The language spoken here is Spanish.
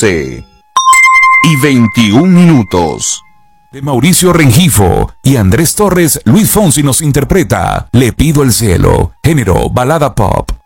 12:21. De Mauricio Rengifo y Andrés Torres, Luis Fonsi nos interpreta Le pido el cielo, género balada pop.